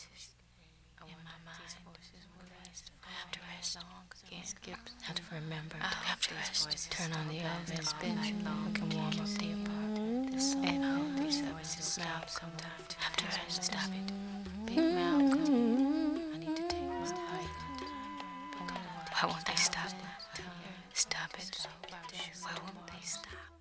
voices in my mind. I have to rest. Can't skip. I have to remember. I have to rest. Turn on the oven. Spin long. We can warm up the apartment. And hold these voices. Malcolm. Sometimes I have to rest. Stop it. Big Malcolm. I need to take my bite. Why won't they stop? Stop it. Why won't they stop?